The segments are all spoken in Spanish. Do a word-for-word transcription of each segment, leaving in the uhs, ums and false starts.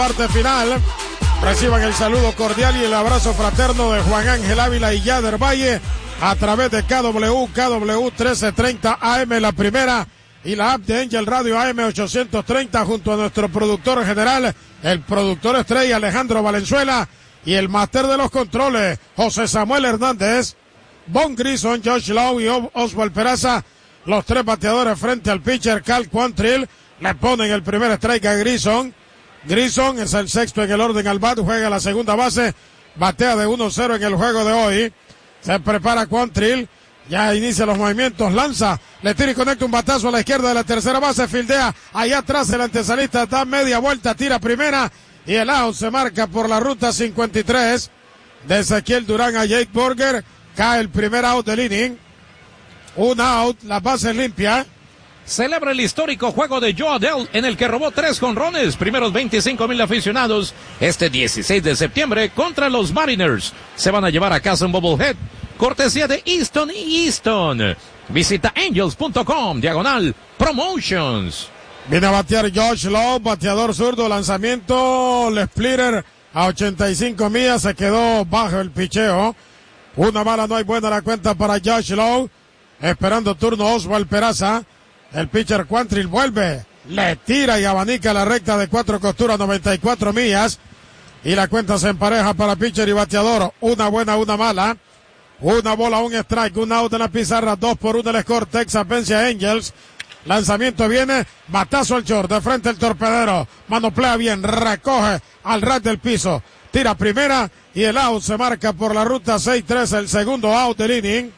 Parte final, reciban el saludo cordial y el abrazo fraterno de Juan Ángel Ávila y Yader Valle a través de K W, K W trece treinta A M la primera y la app de Angel Radio A M ochocientos treinta junto a nuestro productor general, el productor estrella Alejandro Valenzuela y el máster de los controles José Samuel Hernández, Von Grison, Josh Lowe y Oswald Peraza, los tres bateadores frente al pitcher Cal Quantrill, le ponen el primer strike a Grison. Grison es el sexto en el orden al bat, juega la segunda base, batea de uno cero en el juego de hoy. Se prepara Quantrill, ya inicia los movimientos, lanza, le tira y conecta un batazo a la izquierda de la tercera base, fildea, allá atrás el antesalista da media vuelta, tira primera y el out se marca por la ruta cincuenta y tres de Ezequiel Durán a Jake Burger, cae el primer out del inning, un out, la base limpia. Celebra el histórico juego de Joe Adell en el que robó tres jonrones, primeros veinticinco mil aficionados, este dieciséis de septiembre contra los Mariners. Se van a llevar a casa un bobblehead, cortesía de Easton y Easton. Visita angels punto com, diagonal, promotions. Viene a batear Josh Lowe, bateador zurdo, lanzamiento, el splitter a ochenta y cinco millas, se quedó bajo el picheo. Una bala, no hay buena la cuenta para Josh Lowe, esperando turno Oswald Peraza. El pitcher Quantrill vuelve, le tira y abanica la recta de cuatro costuras, noventa y cuatro millas. Y la cuenta se empareja para pitcher y bateador. Una buena, una mala. Una bola, un strike, un out en la pizarra, dos por uno el score. Texas vence a Angels. Lanzamiento viene, batazo al short, de frente el torpedero. Manoplea bien, recoge al ras del piso. Tira primera y el out se marca por la ruta seis tres, el segundo out del inning.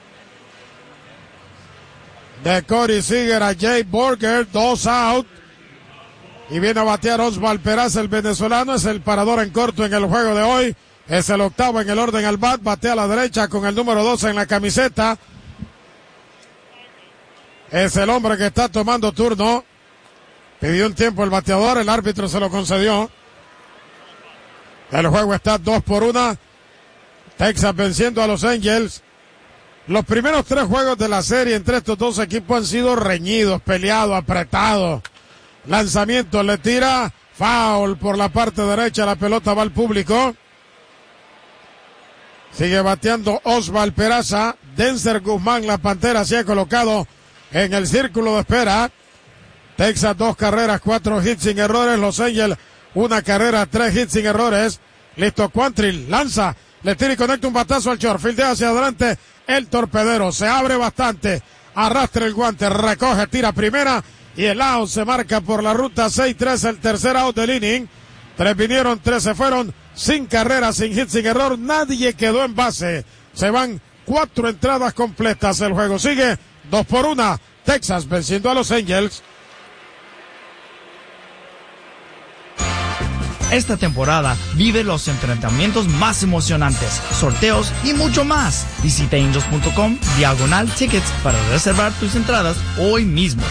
De Corey Seager a Jay Burger, dos out. Y viene a batear Oswald Peraza, el venezolano, es el parador en corto en el juego de hoy. Es el octavo en el orden al bat, batea a la derecha con el número doce en la camiseta. Es el hombre que está tomando turno. Pidió un tiempo el bateador, el árbitro se lo concedió. El juego está dos por una. Texas venciendo a los Angels. Los primeros tres juegos de la serie entre estos dos equipos han sido reñidos, peleados, apretados. Lanzamiento, le tira, foul por la parte derecha, la pelota va al público. Sigue bateando Oswald Peraza. Denzer Guzmán, la Pantera, se ha colocado en el círculo de espera. Texas, dos carreras, cuatro hits sin errores. Los Angels, una carrera, tres hits sin errores. Listo, Quantrill, lanza, le tira y conecta un batazo al short. Fildea hacia adelante. El torpedero se abre bastante, arrastra el guante, recoge, tira primera y el out se marca por la ruta seis tres, el tercer out del inning. Tres vinieron, tres se fueron, sin carreras, sin hit, sin error, nadie quedó en base. Se van cuatro entradas completas, el juego sigue dos por una, Texas venciendo a los Angels. Esta temporada vive los enfrentamientos más emocionantes, sorteos y mucho más. Visita angels punto com, diagonal tickets para reservar tus entradas hoy mismo.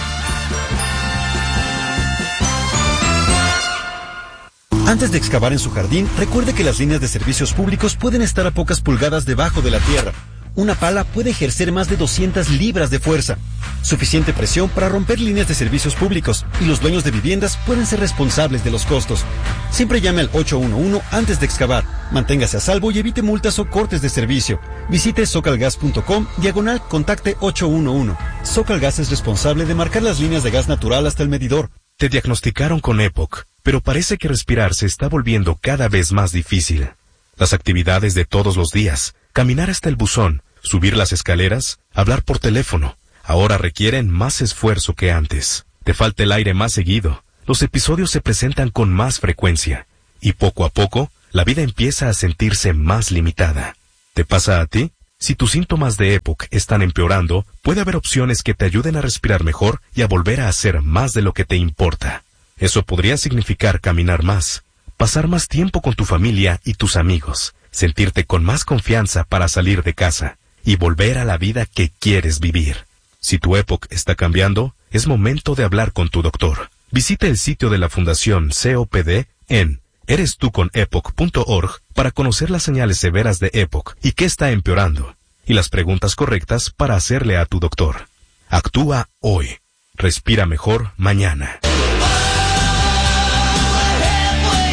Antes de excavar en su jardín, recuerde que las líneas de servicios públicos pueden estar a pocas pulgadas debajo de la tierra. Una pala puede ejercer más de doscientas libras de fuerza. Suficiente presión para romper líneas de servicios públicos y los dueños de viviendas pueden ser responsables de los costos. Siempre llame al ocho uno uno antes de excavar. Manténgase a salvo y evite multas o cortes de servicio. Visite socalgas punto com, diagonal contacte ocho uno uno. Socalgas es responsable de marcar las líneas de gas natural hasta el medidor. Te diagnosticaron con EPOC, pero parece que respirar se está volviendo cada vez más difícil. Las actividades de todos los días, caminar hasta el buzón, subir las escaleras, hablar por teléfono, ahora requieren más esfuerzo que antes. Te falta el aire más seguido, los episodios se presentan con más frecuencia, y poco a poco, la vida empieza a sentirse más limitada. ¿Te pasa a ti? Si tus síntomas de EPOC están empeorando, puede haber opciones que te ayuden a respirar mejor y a volver a hacer más de lo que te importa. Eso podría significar caminar más, pasar más tiempo con tu familia y tus amigos, sentirte con más confianza para salir de casa y volver a la vida que quieres vivir. Si tu EPOC está cambiando, es momento de hablar con tu doctor. Visita el sitio de la Fundación C O P D en eres tú con epoc punto org para conocer las señales severas de EPOC y qué está empeorando, y las preguntas correctas para hacerle a tu doctor. Actúa hoy. Respira mejor mañana.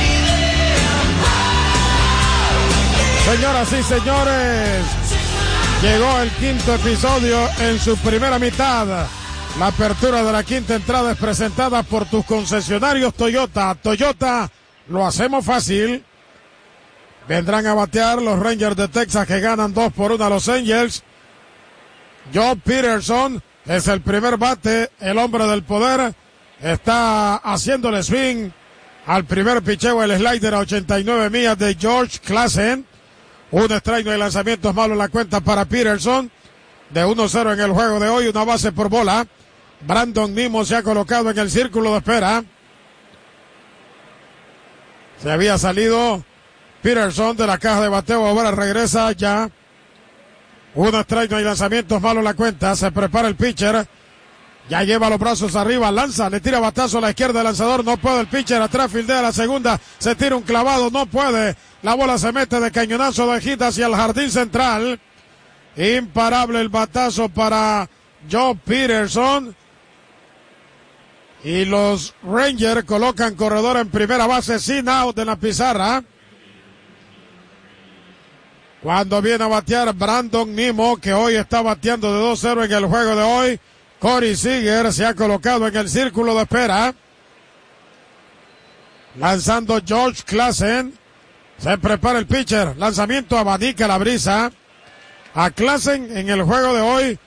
Señoras y señores, llegó el quinto episodio en su primera mitad. La apertura de la quinta entrada es presentada por tus concesionarios Toyota. Toyota, lo hacemos fácil. Vendrán a batear los Rangers de Texas, que ganan dos por uno a los Angels. Joe Peterson es el primer bate, el hombre del poder. Está haciéndole swing al primer picheo, el slider a ochenta y nueve millas de George Classen. Un strike, no hay lanzamientos malos en la cuenta para Peterson. De uno cero en el juego de hoy, una base por bola. Brandon Nimmo se ha colocado en el círculo de espera. Se había salido Peterson de la caja de bateo, ahora regresa ya. Un strike, no hay lanzamientos malos en la cuenta. Se prepara el pitcher. Ya lleva los brazos arriba, lanza, le tira batazo a la izquierda, el lanzador no puede, el pitcher atrás, fildea a la segunda, se tira un clavado, no puede. La bola se mete de cañonazo de hit hacia el jardín central. Imparable el batazo para Joe Peterson. Y los Rangers colocan corredor en primera base sin out en la pizarra. Cuando viene a batear Brandon Nimmo, que hoy está bateando de dos cero en el juego de hoy. Corey Seager se ha colocado en el círculo de espera. Lanzando George Classen. Se prepara el pitcher. Lanzamiento, abanica la brisa. A Classen en el juego de hoy.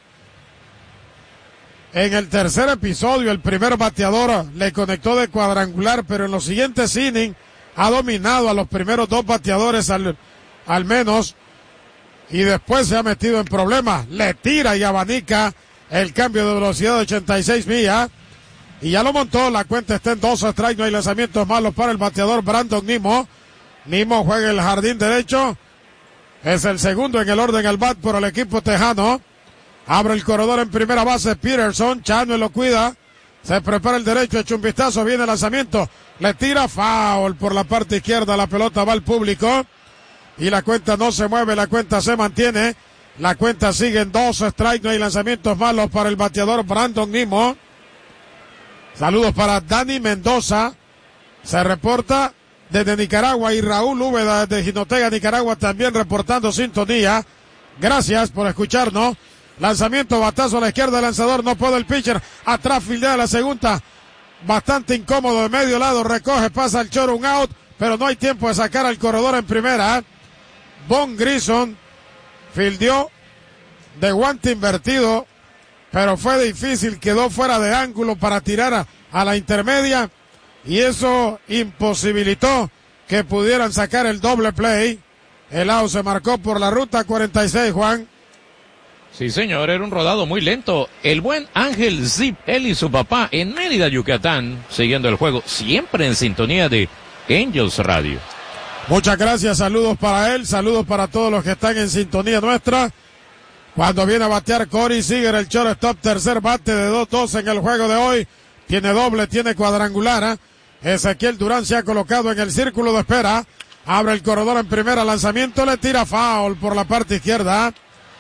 En el tercer episodio, el primer bateador le conectó de cuadrangular, pero en los siguientes innings ha dominado a los primeros dos bateadores al, al menos. Y después se ha metido en problemas. Le tira y abanica el cambio de velocidad de ochenta y seis millas. Y ya lo montó. La cuenta está en dos strikes. No hay lanzamientos malos para el bateador Brandon Nimmo. Nimmo juega en el jardín derecho. Es el segundo en el orden al bat por el equipo tejano. Abre el corredor en primera base Peterson. Chano lo cuida. Se prepara el derecho. Echa un vistazo. Viene el lanzamiento. Le tira foul por la parte izquierda. La pelota va al público. Y la cuenta no se mueve. La cuenta se mantiene. La cuenta sigue en dos strikes. No hay lanzamientos malos para el bateador Brandon Nimmo. Saludos para Dani Mendoza. Se reporta desde Nicaragua. Y Raúl Úbeda de Jinotega, Nicaragua, también reportando sintonía. Gracias por escucharnos. Lanzamiento, batazo a la izquierda del lanzador. No puede el pitcher. Atrás fildea la segunda. Bastante incómodo de medio lado. Recoge, pasa el short, un out. Pero no hay tiempo de sacar al corredor en primera. Von Grison fildeó de guante invertido, pero fue difícil, quedó fuera de ángulo para tirar a, a la intermedia, y eso imposibilitó que pudieran sacar el doble play. El out se marcó por la ruta cuarenta y seis, Juan. Sí, señor, era un rodado muy lento. El buen Ángel Zip, él y su papá en Mérida, Yucatán, siguiendo el juego, siempre en sintonía de Angels Radio. Muchas gracias, saludos para él, saludos para todos los que están en sintonía nuestra. Cuando viene a batear Corey Seager, el shortstop, tercer bate de dos dos en el juego de hoy. Tiene doble, tiene cuadrangular. ¿eh? Ezequiel Durán se ha colocado en el círculo de espera. Abre el corredor en primera, lanzamiento, le tira foul por la parte izquierda.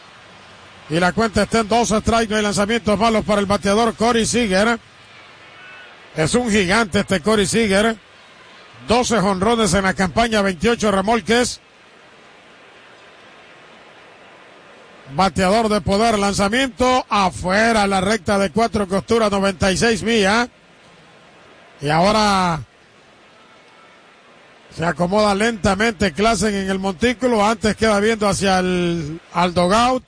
Y la cuenta está en dos strikes, no hay lanzamientos malos para el bateador Corey Seager. Es un gigante este Corey Seager. doce jonrones en la campaña, veintiocho remolques. Bateador de poder, lanzamiento afuera, la recta de cuatro costuras, noventa y seis millas. Y ahora se acomoda lentamente Classen en el montículo. Antes queda viendo hacia el al dugout.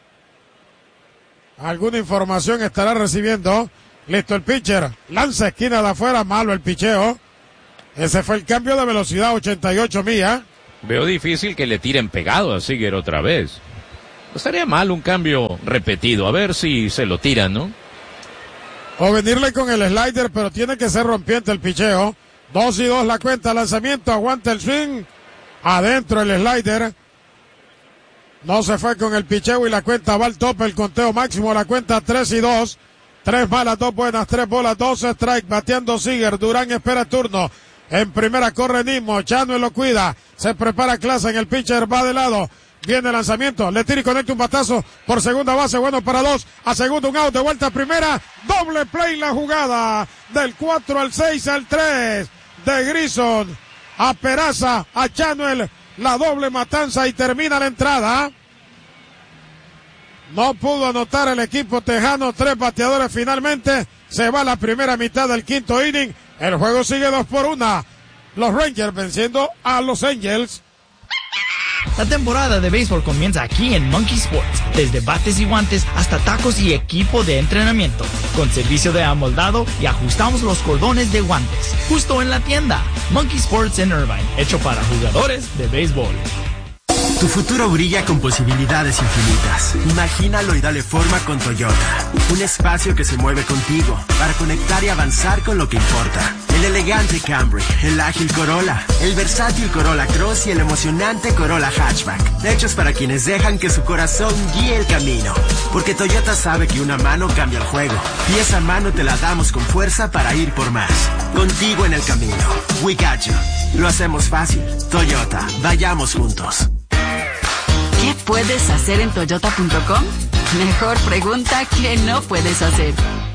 Alguna información estará recibiendo. Listo el pitcher. Lanza esquina de afuera, malo el picheo. Ese fue el cambio de velocidad, ochenta y ocho millas. Veo difícil que le tiren pegado a Seager otra vez. No estaría mal un cambio repetido, a ver si se lo tiran, ¿no? O venirle con el slider, pero tiene que ser rompiente el picheo. Dos y dos la cuenta, lanzamiento, aguanta el swing. Adentro el slider. No se fue con el picheo y la cuenta va al tope, el conteo máximo, la cuenta tres y dos. Tres malas, dos buenas, tres bolas, dos strike, bateando Seager. Durán espera turno. En primera corre Nimmo, Chano lo cuida. Se prepara Classen, el pitcher va de lado. Viene el lanzamiento, le tira y conecta un batazo por segunda base, bueno para dos, a segundo un out, de vuelta a primera, doble play la jugada, del cuatro al seis al tres, de Grison a Peraza, a Chanuel, la doble matanza y termina la entrada. No pudo anotar el equipo tejano, tres bateadores finalmente. Se va la primera mitad del quinto inning. El juego sigue dos por una. Los Rangers venciendo a los Angels. La temporada de béisbol comienza aquí en Monkey Sports. Desde bates y guantes hasta tacos y equipo de entrenamiento. Con servicio de amoldado y ajustamos los cordones de guantes. Justo en la tienda. Monkey Sports en Irvine. Hecho para jugadores de béisbol. Tu futuro brilla con posibilidades infinitas. Imagínalo y dale forma con Toyota. Un espacio que se mueve contigo para conectar y avanzar con lo que importa. El elegante Camry, el ágil Corolla, el versátil Corolla Cross y el emocionante Corolla Hatchback. Hechos para quienes dejan que su corazón guíe el camino. Porque Toyota sabe que una mano cambia el juego. Y esa mano te la damos con fuerza para ir por más. Contigo en el camino. We got you. Lo hacemos fácil. Toyota, vayamos juntos. ¿Qué puedes hacer en Toyota punto com? Mejor pregunta que no puedes hacer.